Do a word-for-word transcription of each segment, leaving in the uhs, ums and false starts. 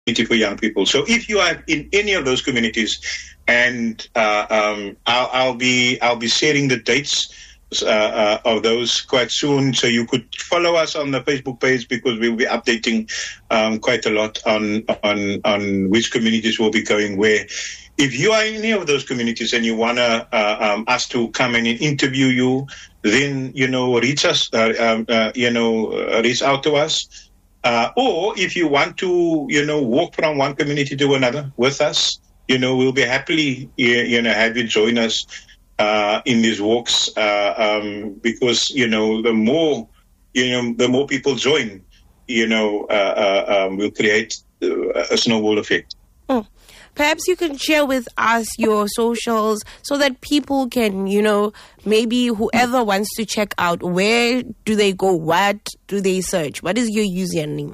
community for young people. So if you are in any of those communities, and uh, um, I'll, I'll be I'll be sharing the dates uh, uh, of those quite soon, so you could follow us on the Facebook page, because we'll be updating um, quite a lot on on on which communities will be going where. If you are in any of those communities and you want uh, um, us to come and interview you, then, you know, reach us, uh, um, uh, you know, uh, reach out to us. Uh, or if you want to, you know, walk from one community to another with us, you know, we'll be happily, you know, have you join us uh, in these walks, uh, um, because, you know, the more, you know, the more people join, you know, uh, uh, um, we'll create a snowball effect. Mm. Perhaps you can share with us your socials so that people can, you know, maybe whoever wants to check out, where do they go? What do they search? What is your username?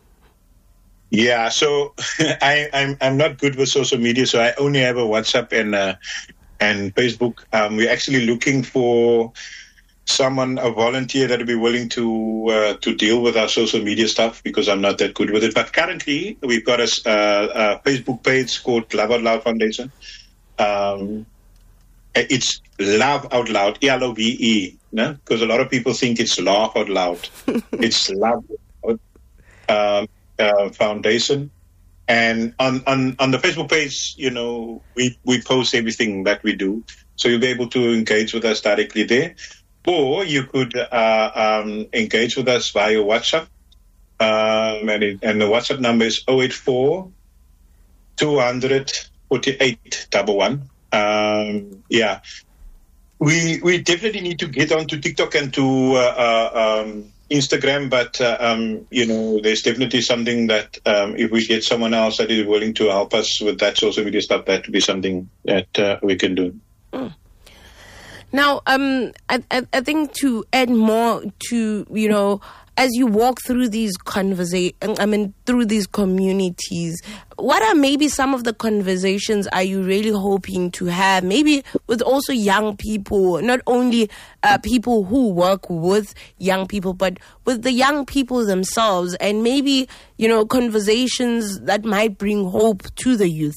Yeah, so I, I'm I'm not good with social media, so I only have a WhatsApp and uh, and Facebook. Um, we're actually looking for someone, a volunteer that would be willing to uh, to deal with our social media stuff, because I'm not that good with it. But currently, we've got a, uh, a Facebook page called Love Out Loud Foundation. Um, it's Love Out Loud, L O V E, no? Because a lot of people think it's Laugh Out Loud. It's Love Out um, uh, Foundation. And on, on, on the Facebook page, you know, we, we post everything that we do. So you'll be able to engage with us directly there. Or you could uh, um, engage with us via WhatsApp. Um, and, it, and the WhatsApp number is zero eight four, two hundred, forty-eight, one one. Um, yeah. We we definitely need to get onto TikTok and to uh, uh, um, Instagram, but, uh, um, you know, there's definitely something that um, if we get someone else that is willing to help us with that social media stuff, that would be something that uh, we can do. Mm. Now, um, I, I, I think to add more to, you know, as you walk through these conversations, I mean, through these communities, what are maybe some of the conversations are you really hoping to have, maybe with also young people, not only uh, people who work with young people, but with the young people themselves, and maybe, you know, conversations that might bring hope to the youth?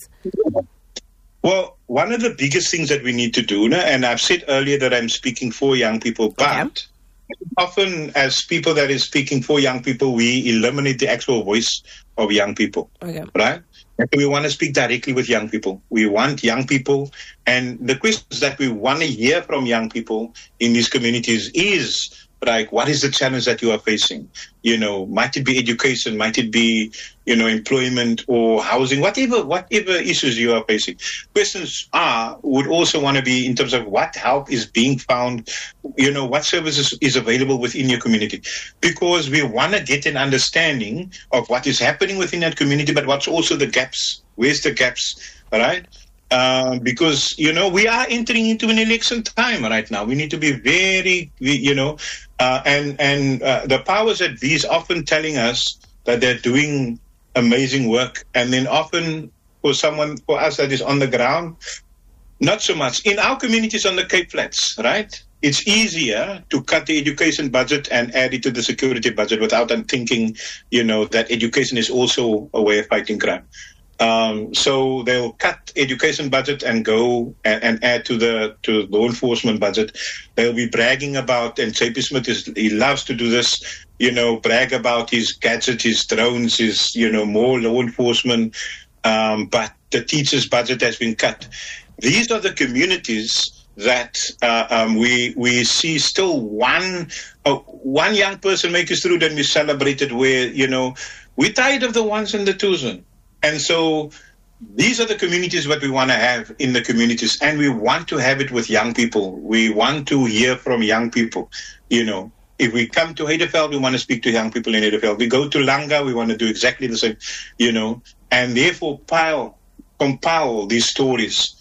Well, one of the biggest things that we need to do, and I've said earlier that I'm speaking for young people, but okay. often as people that is speaking for young people, we eliminate the actual voice of young people, okay. right? And we want to speak directly with young people. We want young people, and the questions that we want to hear from young people in these communities is, like, what is the challenge that you are facing? You know, might it be education? Might it be, you know, employment or housing? Whatever, whatever issues you are facing. Questions are, would also want to be in terms of what help is being found, you know, what services is available within your community. Because we want to get an understanding of what is happening within that community, but what's also the gaps. Where's the gaps, right? Uh, because, you know, we are entering into an election time right now. We need to be very, you know, uh, and, and uh, the powers that be is often telling us that they're doing amazing work. And then often for someone, for us that is on the ground, not so much. In our communities on the Cape Flats, right? It's easier to cut the education budget and add it to the security budget without them thinking, you know, that education is also a way of fighting crime. Um, so they'll cut education budget and go and, and add to the to law enforcement budget. They'll be bragging about, and J P Smith is he loves to do this, you know, brag about his gadgets, his drones, his, you know, more law enforcement. Um, but the teachers' budget has been cut. These are the communities that uh, um, we we see still one uh, one young person make it through. Then we celebrated where, you know, we're tired of the ones and the twos. And so these are the communities that we want to have in the communities, and we want to have it with young people. We want to hear from young people. You know, if we come to Heideveld, we want to speak to young people in Heideveld. We go to Langa, we want to do exactly the same, you know, and therefore pile, compile these stories.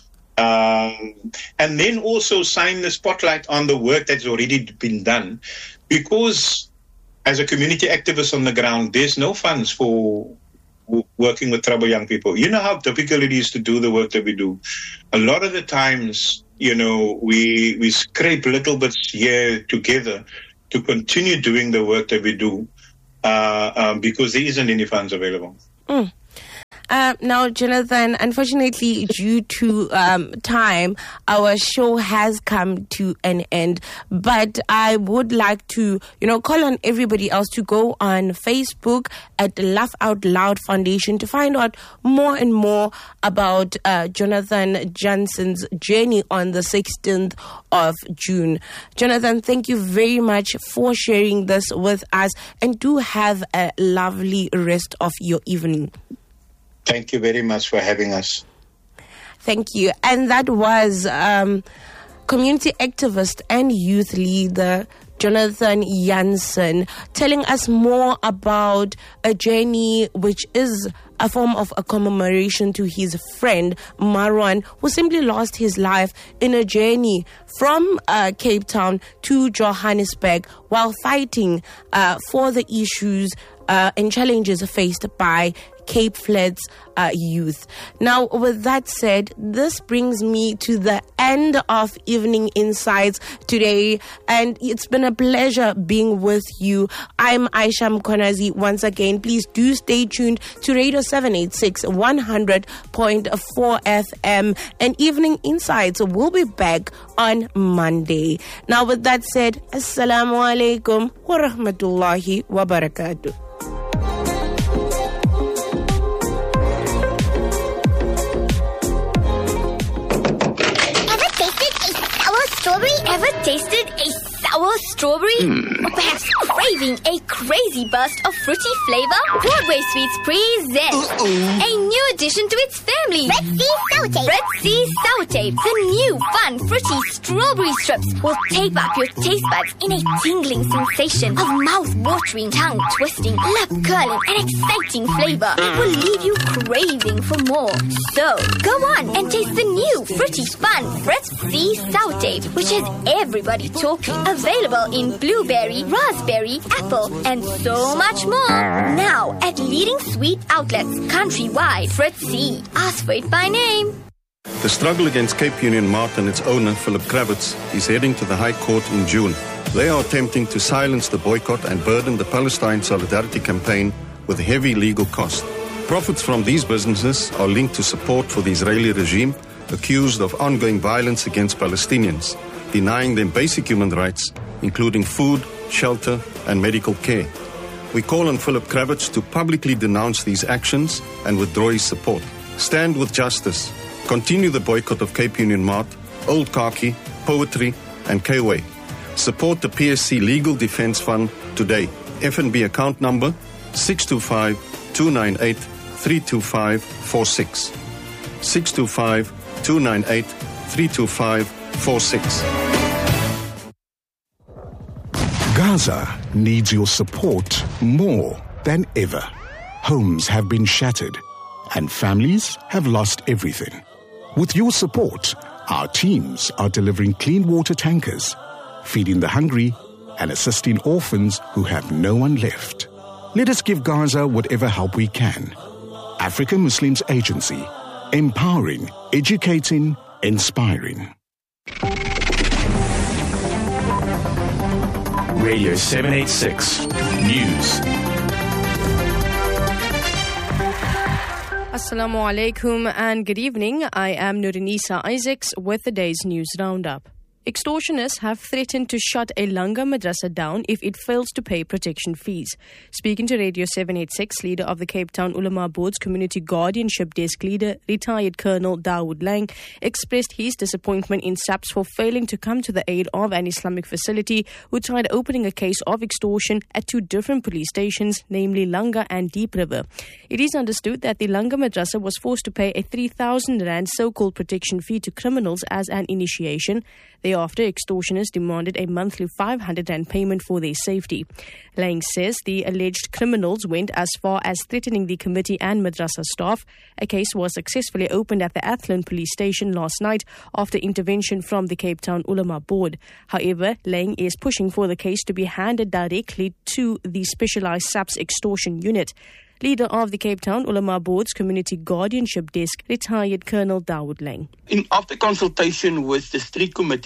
Um, and then also shine the spotlight on the work that's already been done. Because as a community activist on the ground, there's no funds for working with troubled young people. You know how difficult it is to do the work that we do. A lot of the times, you know, we we scrape little bits here together to continue doing the work that we do uh, um, because there isn't any funds available. Mm. Uh, now, Jonathan, unfortunately, due to um, time, our show has come to an end. But I would like to, you know, call on everybody else to go on Facebook at the Laugh Out Loud Foundation to find out more and more about uh, Jonathan Johnson's journey on the sixteenth of June. Jonathan, thank you very much for sharing this with us, and do have a lovely rest of your evening. Thank you very much for having us. Thank you. And that was um, community activist and youth leader Jonathan Jansen telling us more about a journey which is a form of a commemoration to his friend Marwan, who simply lost his life in a journey from uh, Cape Town to Johannesburg while fighting uh, for the issues uh, and challenges faced by Cape Flat's uh, youth. Now, with that said, this brings me to the end of Evening Insights today, and it's been a pleasure being with you. I'm Aisha Mkonazi once again. Please do stay tuned to Radio seven eighty-six, one hundred point four F M, and Evening Insights will be back on Monday. Now, with that said, Assalamu alaikum wa rahmatullahi wa barakatuh. Strawberry? Ever tasted a sour strawberry? Mm. Or perhaps craving a crazy burst of fruity flavor? Broadway Sweets presents Uh-oh. a new addition to its family. Red Sea Sour Tape. Red Sea Sour Tape. The new fun fruity strawberry strips will tape up your taste buds in a tingling sensation of mouth-watering, tongue-twisting, lip-curling and exciting flavor. It will leave you craving for more. So, go on and taste the new fruity fun Red Sea Sour Tape, which has everybody talking. Available in blueberry, raspberry, apple, and so much more. Now at leading sweet outlets countrywide. Fritz C. Ask for it by name. The struggle against Cape Union Mart and its owner, Philip Kravitz, is heading to the High Court in June. They are attempting to silence the boycott and burden the Palestine Solidarity Campaign with heavy legal costs. Profits from these businesses are linked to support for the Israeli regime, accused of ongoing violence against Palestinians, denying them basic human rights, including food, shelter, and medical care. We call on Philip Kravitz to publicly denounce these actions and withdraw his support. Stand with justice. Continue the boycott of Cape Union Mart, Old Khaki, Poetry, and K-Way. Support the P S C Legal Defense Fund today. F N B account number six two five, two nine eight, three two five four six. six two five, two nine eight, three two five four six. Gaza needs your support more than ever. Homes have been shattered and families have lost everything. With your support, our teams are delivering clean water tankers, feeding the hungry, and assisting orphans who have no one left. Let us give Gaza whatever help we can. African Muslims Agency, empowering, educating, inspiring. Radio seven eighty-six News. Assalamu alaikum and good evening. I am Nurinisa Isaacs with the day's news roundup. Extortionists have threatened to shut a Langa Madrasa down if it fails to pay protection fees. Speaking to Radio seven eighty-six, leader of the Cape Town Ulama Board's Community Guardianship Desk leader, retired Colonel Dawood Lang, expressed his disappointment in S A P S for failing to come to the aid of an Islamic facility who tried opening a case of extortion at two different police stations, namely Langa and Deep River. It is understood that the Langa Madrasa was forced to pay a three thousand rand so-called protection fee to criminals as an initiation. Thereafter, extortionists demanded a monthly five hundred rand payment for their safety. Lang says the alleged criminals went as far as threatening the committee and madrasa staff. A case was successfully opened at the Athlone police station last night after intervention from the Cape Town Ulama Board. However, Lang is pushing for the case to be handed directly to the specialized S A P S extortion unit. Leader of the Cape Town Ulama Board's Community Guardianship Desk, retired Colonel Dawood Lang. In, after consultation with the street committee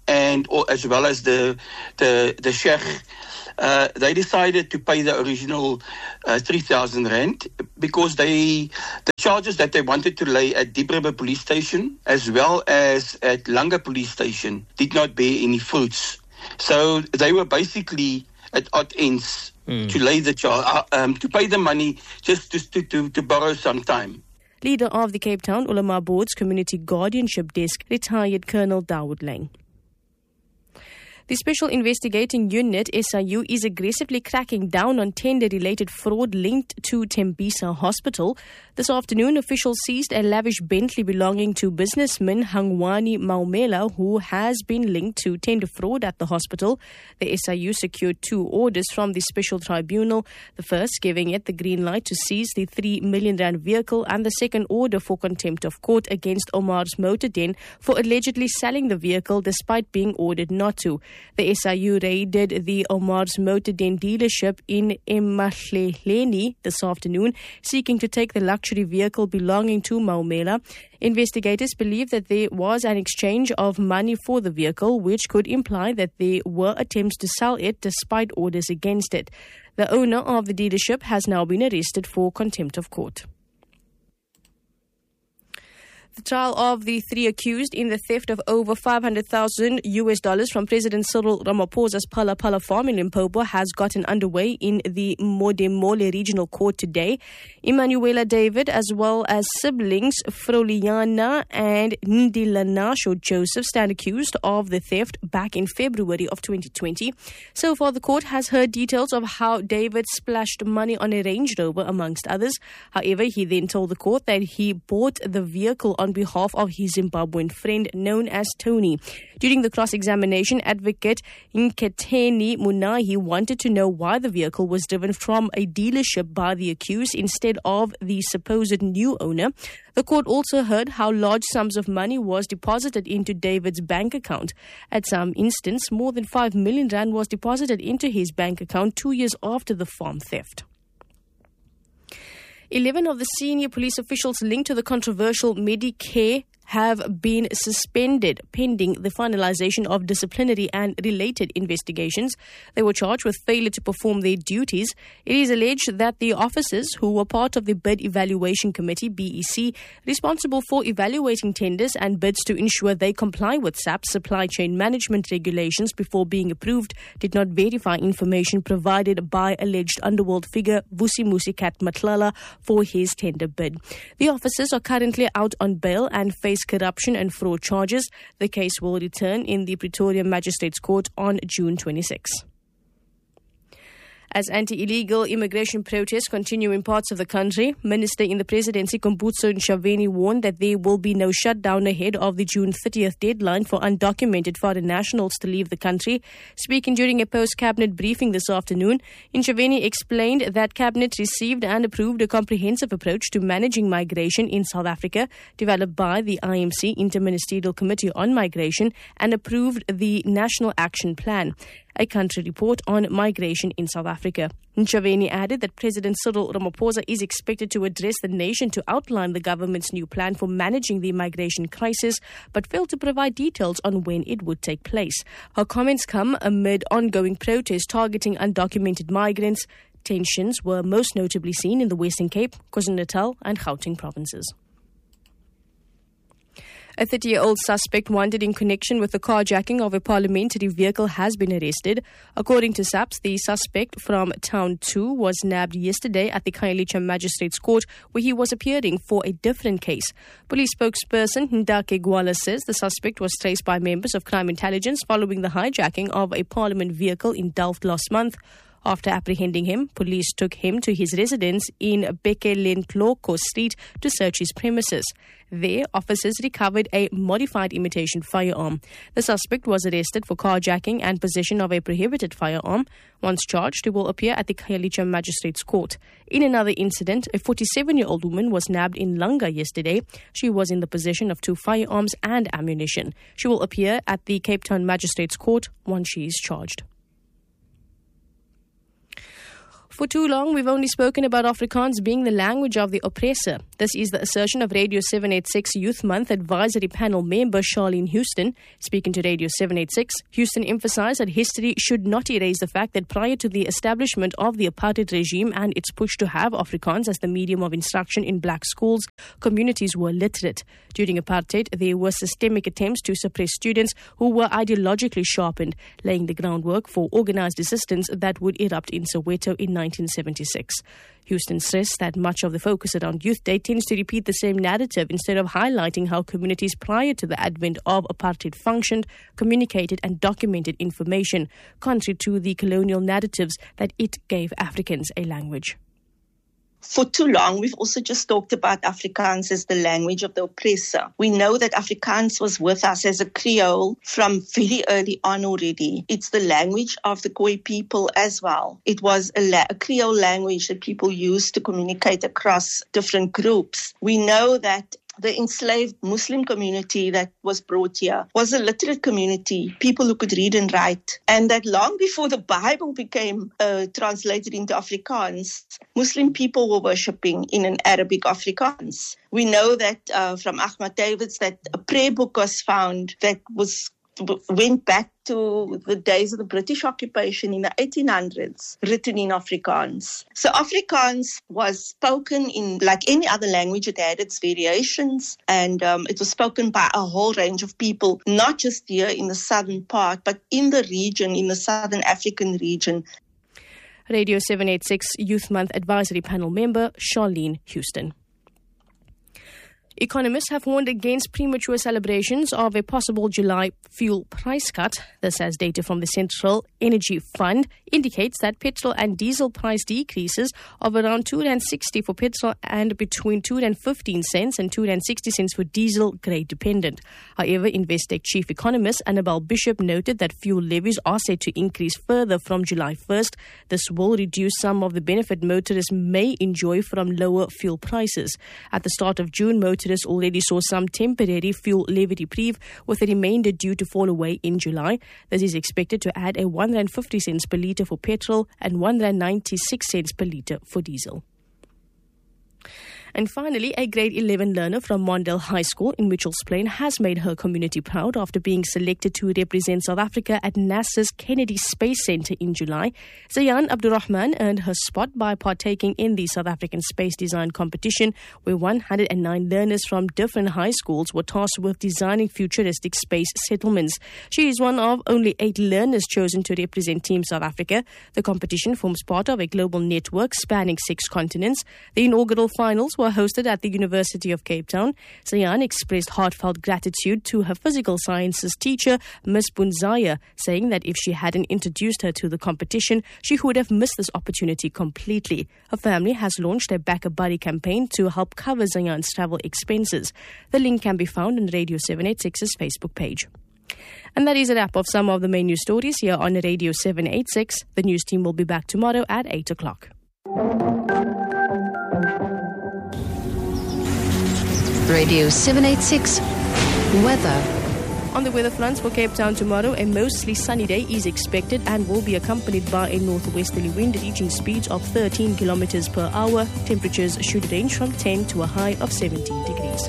and or, as well as the the the sheikh, uh, they decided to pay the original uh, three thousand rand because they the charges that they wanted to lay at Diep River Police Station as well as at Langa Police Station did not bear any fruits. So they were basically at odd ends mm. to lay the charge, uh, um, to pay the money just to, to, to borrow some time. Leader of the Cape Town Ulama Board's Community Guardianship Desk, retired Colonel Dawood Lang. The Special Investigating Unit, S I U, is aggressively cracking down on tender-related fraud linked to Tembisa Hospital. This afternoon, officials seized a lavish Bentley belonging to businessman Hangwani Maumela, who has been linked to tender fraud at the hospital. The S I U secured two orders from the Special Tribunal, the first giving it the green light to seize the three million rand vehicle, and the second order for contempt of court against Omar's Motor Den for allegedly selling the vehicle despite being ordered not to. The S I U raided the Omar's Motor Den dealership in Emahleleni this afternoon, seeking to take the luxury vehicle belonging to Maumela. Investigators believe that there was an exchange of money for the vehicle, which could imply that there were attempts to sell it despite orders against it. The owner of the dealership has now been arrested for contempt of court. The trial of the three accused in the theft of over five hundred thousand U S dollars from President Cyril Ramaphosa's Phala Phala farm in Limpopo has gotten underway in the Modimolle Regional Court today. Emanuela David, as well as siblings Froliana and Ndilanasho Joseph, stand accused of the theft back in February of twenty twenty. So far, the court has heard details of how David splashed money on a Range Rover, amongst others. However, he then told the court that he bought the vehicle on behalf of his Zimbabwean friend known as Tony. During the cross-examination, advocate Nketeni Munahi wanted to know why the vehicle was driven from a dealership by the accused instead of the supposed new owner. The court also heard how large sums of money was deposited into David's bank account. At some instance, more than five million rand was deposited into his bank account two years after the farm theft. Eleven of the senior police officials linked to the controversial Medicare have been suspended pending the finalization of disciplinary and related investigations. They were charged with failure to perform their duties. It is alleged that the officers who were part of the Bid Evaluation Committee, B E C, responsible for evaluating tenders and bids to ensure they comply with S A P's supply chain management regulations before being approved, did not verify information provided by alleged underworld figure Vusi Musikat Matlala for his tender bid. The officers are currently out on bail and face corruption and fraud charges. The case will return in the Pretoria Magistrates Court on June twenty-sixth. As anti-illegal immigration protests continue in parts of the country, Minister in the Presidency Kumbutso Ntshavheni warned that there will be no shutdown ahead of the June thirtieth deadline for undocumented foreign nationals to leave the country. Speaking during a post-cabinet briefing this afternoon, Ntshavheni explained that Cabinet received and approved a comprehensive approach to managing migration in South Africa, developed by the I M C Interministerial Committee on Migration, and approved the National Action Plan, a country report on migration in South Africa. Ntshavheni added that President Cyril Ramaphosa is expected to address the nation to outline the government's new plan for managing the migration crisis, but failed to provide details on when it would take place. Her comments come amid ongoing protests targeting undocumented migrants. Tensions were most notably seen in the Western Cape, KwaZulu-Natal and Gauteng provinces. A thirty-year-old suspect wanted in connection with the carjacking of a parliamentary vehicle has been arrested. According to S A P S, the suspect from Town two was nabbed yesterday at the Khayelitsha Magistrates Court, where he was appearing for a different case. Police spokesperson Ndake Gwala says the suspect was traced by members of crime intelligence following the hijacking of a parliament vehicle in Delft last month. After apprehending him, police took him to his residence in Bekelentloko Street to search his premises. There, officers recovered a modified imitation firearm. The suspect was arrested for carjacking and possession of a prohibited firearm. Once charged, he will appear at the Khayelitsha Magistrates Court. In another incident, a forty-seven-year-old woman was nabbed in Langa yesterday. She was in the possession of two firearms and ammunition. She will appear at the Cape Town Magistrates Court once she is charged. For too long, we've only spoken about Afrikaans being the language of the oppressor. This is the assertion of Radio seven eighty-six Youth Month Advisory Panel member Charlene Houston. Speaking to Radio seven eighty-six, Houston emphasized that history should not erase the fact that prior to the establishment of the apartheid regime and its push to have Afrikaans as the medium of instruction in black schools, communities were literate. During apartheid, there were systemic attempts to suppress students who were ideologically sharpened, laying the groundwork for organized resistance that would erupt in Soweto in nineteen seventy-six. Houston stressed that much of the focus around Youth Day tends to repeat the same narrative instead of highlighting how communities prior to the advent of apartheid functioned, communicated and documented information, contrary to the colonial narratives that it gave Africans a language. For too long, we've also just talked about Afrikaans as the language of the oppressor. We know that Afrikaans was with us as a Creole from very early on already. It's the language of the Khoi people as well. It was a, la- a Creole language that people used to communicate across different groups. We know that the enslaved Muslim community that was brought here was a literate community, people who could read and write. And that long before the Bible became uh, translated into Afrikaans, Muslim people were worshipping in an Arabic Afrikaans. We know that uh, from Ahmad Davids that a prayer book was found that was went back to the days of the British occupation in the eighteen hundreds, written in Afrikaans. So Afrikaans was spoken in, like any other language, it had its variations, and um, it was spoken by a whole range of people, not just here in the southern part, but in the region, in the southern African region. Radio seven eighty-six Youth Month Advisory Panel member Charlene Houston. Economists have warned against premature celebrations of a possible July fuel price cut. This, as data from the Central Energy Fund indicates that petrol and diesel price decreases of around two rand sixty for petrol and between two rand fifteen cents and two rand sixty cents for diesel, grade dependent. However, Investec chief economist Annabelle Bishop noted that fuel levies are set to increase further from July first. This will reduce some of the benefit motorists may enjoy from lower fuel prices. At the start of June, motorists already saw some temporary fuel levy reprieve, with the remainder due to fall away in July. This is expected to add a one rand fifty cents per litre for petrol and one rand ninety-six cents per litre for diesel. And finally, a grade eleven learner from Mondale High School in Mitchells Plain has made her community proud after being selected to represent South Africa at NASA's Kennedy Space Center in July. Zayan Abdurrahman earned her spot by partaking in the South African Space Design Competition, where one hundred nine learners from different high schools were tasked with designing futuristic space settlements. She is one of only eight learners chosen to represent Team South Africa. The competition forms part of a global network spanning six continents. The inaugural finals were hosted at the University of Cape Town. Zayan expressed heartfelt gratitude to her physical sciences teacher, Miss Bunzaya, saying that if she hadn't introduced her to the competition, she would have missed this opportunity completely. Her family has launched a Back a Buddy campaign to help cover Zayan's travel expenses. The link can be found on Radio seven eighty-six's Facebook page. And that is a wrap of some of the main news stories here on Radio seven eighty-six. The news team will be back tomorrow at eight o'clock. Radio seven eighty-six Weather. On the weather fronts for Cape Town tomorrow, a mostly sunny day is expected and will be accompanied by a northwesterly wind reaching speeds of thirteen kilometers per hour. Temperatures should range from ten to a high of seventeen degrees.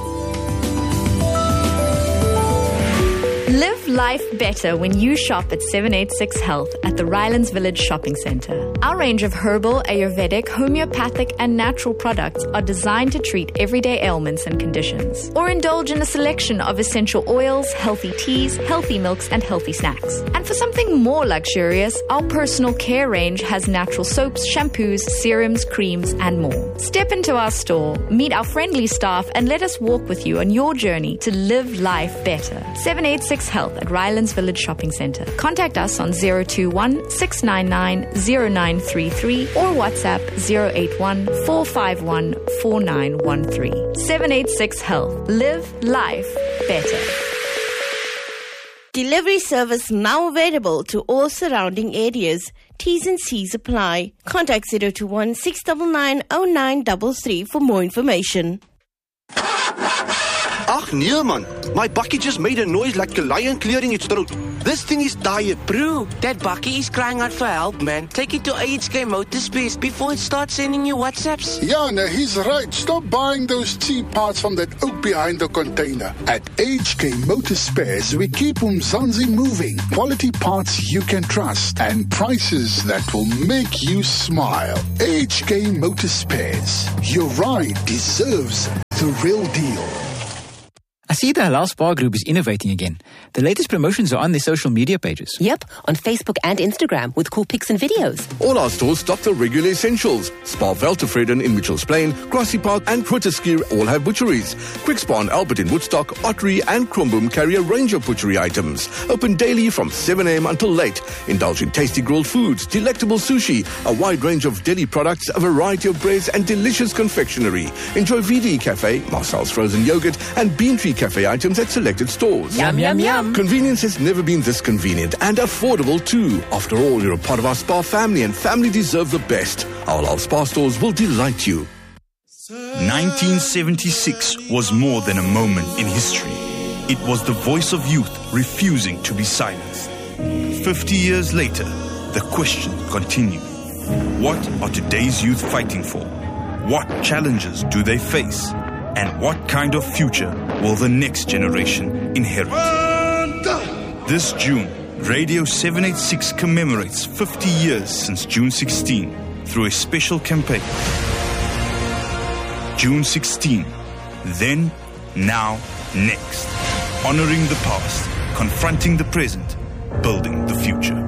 Live life better when you shop at seven eighty-six Health at the Rylands Village Shopping Centre. Our range of herbal, Ayurvedic, homeopathic and natural products are designed to treat everyday ailments and conditions. Or indulge in a selection of essential oils, healthy teas, healthy milks and healthy snacks. And for something more luxurious, our personal care range has natural soaps, shampoos, serums, creams and more. Step into our store, meet our friendly staff and let us walk with you on your journey to live life better. seven eighty-six Health at Rylands Village Shopping Centre. Contact us on zero two one, six nine nine, zero nine three three or WhatsApp zero eight one, four five one, four nine one three. seven eighty-six Health. Live life better. Delivery service now available to all surrounding areas. T's and C's apply. Contact zero two one, six nine nine, zero nine three three for more information. Ach nee man, my bakkie just made a noise like a lion clearing its throat. This thing is tired. Bro, that bakkie is crying out for help, man. Take it to H K Motorspace before it starts sending you WhatsApps. Yeah, no, he's right. Stop buying those cheap parts from that oak behind the container. At H K Motorspares, we keep Umzansi moving. Quality parts you can trust and prices that will make you smile. H K Motorspares. Your ride deserves the real deal. I see the Halal Spa Group is innovating again. The latest promotions are on their social media pages. Yep, on Facebook and Instagram with cool pics and videos. All our stores stock the regular essentials. Spa Veltevreden in Mitchells Plain, Grassy Park and Grooteskier all have butcheries. Quick Spa and Albert in Woodstock, Ottery and Kromboom carry a range of butchery items. Open daily from seven a.m. until late. Indulge in tasty grilled foods, delectable sushi, a wide range of deli products, a variety of breads and delicious confectionery. Enjoy V D Cafe, Marcel's frozen yogurt and Bean Tree Cafe items at selected stores. Yum, yum, yum. Convenience has never been this convenient and affordable too. After all, you're a part of our Spa family and family deserve the best. Our Halal Spa stores will delight you. nineteen seventy-six was more than a moment in history. It was the voice of youth refusing to be silenced. Fifty years later, the question continues. What are today's youth fighting for? What challenges do they face? And what kind of future will the next generation inherit? This June, Radio seven eighty-six commemorates fifty years since June sixteenth through a special campaign. June sixteenth, then, now, next. Honoring the past, confronting the present, building the future.